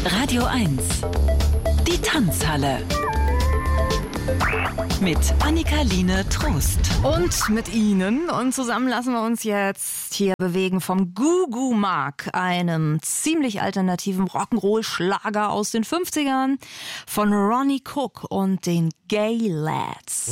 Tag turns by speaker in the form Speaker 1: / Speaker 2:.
Speaker 1: Radio 1, die Tanzhalle. Mit Annika-Line Trost.
Speaker 2: Und mit Ihnen. Und zusammen lassen wir uns jetzt hier bewegen vom Gugu Mark, einem ziemlich alternativen Rock'n'Roll-Schlager aus den 50ern von Ronnie Cook und den Gay Lads.